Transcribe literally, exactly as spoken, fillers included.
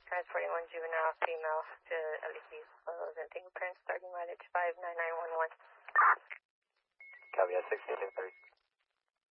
Transporting one juvenile female to L E C's clothes and fingerprints, starting mileage five nine nine one one.